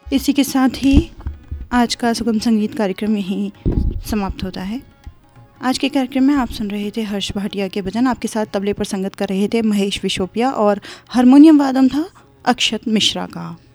इसी के साथ ही आज का सुगम संगीत कार्यक्रम यहीं समाप्त होता है। आज के कार्यक्रम में आप सुन रहे थे हर्ष भाटिया के भजन। आपके साथ तबले पर संगत कर रहे थे महेश विशोपिया और हारमोनियम वादन था अक्षत मिश्रा का।